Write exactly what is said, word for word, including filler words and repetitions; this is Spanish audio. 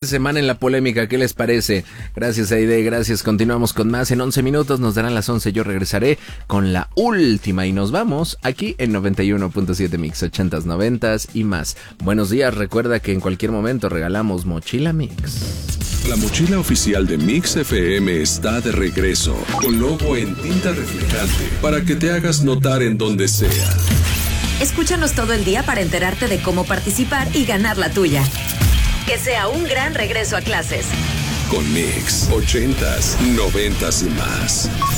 semana en la polémica. ¿Qué les parece? Gracias, Aide, gracias. Continuamos con más. En once minutos nos darán las once. Yo regresaré con la última y nos vamos aquí en noventa y uno punto siete Mix, ochentas, noventas y más. Buenos días. Recuerda que en cualquier momento regalamos Mochila Mix. La mochila oficial de Mix F M está de regreso, con logo en tinta reflejante, para que te hagas notar en donde sea. Escúchanos todo el día para enterarte de cómo participar y ganar la tuya. Que sea un gran regreso a clases. Con Mix, ochentas, noventas y más.